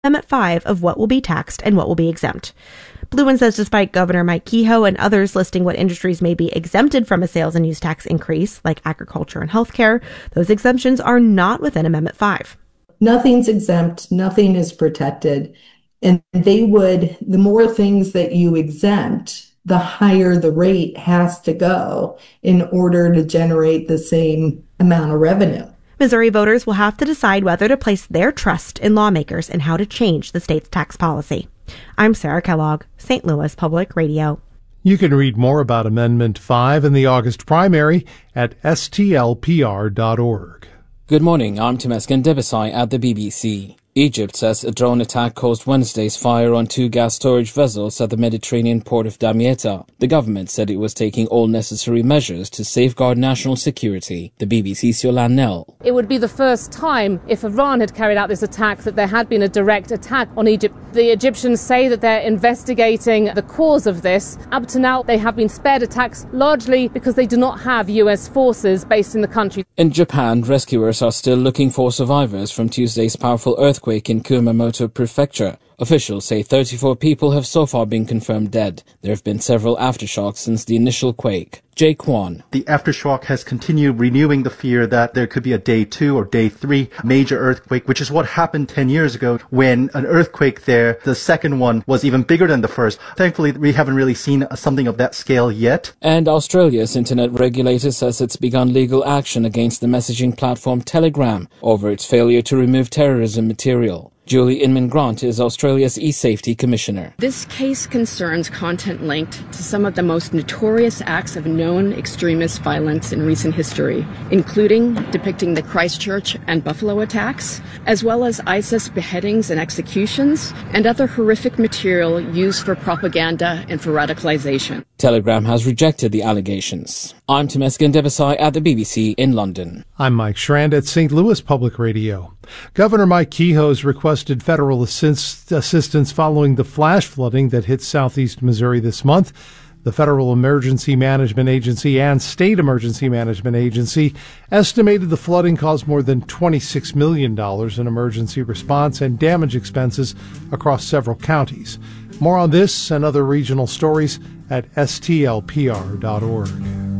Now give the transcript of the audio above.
Amendment 5 of what will be taxed and what will be exempt. Bluin says despite Governor Mike Kehoe and others listing what industries may be exempted from a sales and use tax increase, like agriculture and healthcare, those exemptions are not within Amendment 5. Nothing's exempt, nothing is protected. And the more things that you exempt, the higher the rate has to go in order to generate the same amount of revenue. Missouri voters will have to decide whether to place their trust in lawmakers and how to change the state's tax policy. I'm Sarah Kellogg, St. Louis Public Radio. You can read more about Amendment 5 in the August primary at stlpr.org. Good morning, I'm Temesgen Debesai at the BBC. Egypt says a drone attack caused Wednesday's fire on 2 gas storage vessels at the Mediterranean port of Damietta. The government said it was taking all necessary measures to safeguard national security. The BBC's Yolande Nell. It would be the first time, if Iran had carried out this attack, that there had been a direct attack on Egypt. The Egyptians say that they're investigating the cause of this. Up to now, they have been spared attacks largely because they do not have U.S. forces based in the country. In Japan, rescuers are still looking for survivors from Tuesday's powerful earthquake in Kumamoto Prefecture. Officials say 34 people have so far been confirmed dead. There have been several aftershocks since the initial quake. Jay Kwan. The aftershock has continued renewing the fear that there could be a day 2 or day 3 major earthquake, which is what happened 10 years ago when an earthquake there, the second one, was even bigger than the first. Thankfully, we haven't really seen something of that scale yet. And Australia's internet regulator says it's begun legal action against the messaging platform Telegram over its failure to remove terrorism material. Julie Inman-Grant is Australia's e-safety commissioner. This case concerns content linked to some of the most notorious acts of known extremist violence in recent history, including depicting the Christchurch and Buffalo attacks, as well as ISIS beheadings and executions, and other horrific material used for propaganda and for radicalization. Telegram has rejected the allegations. I'm Temesgen Debesai at the BBC in London. I'm Mike Schrand at St. Louis Public Radio. Governor Mike Kehoe has requested federal assistance following the flash flooding that hit southeast Missouri this month. The Federal Emergency Management Agency and State Emergency Management Agency estimated the flooding caused more than $26 million in emergency response and damage expenses across several counties. More on this and other regional stories at stlpr.org.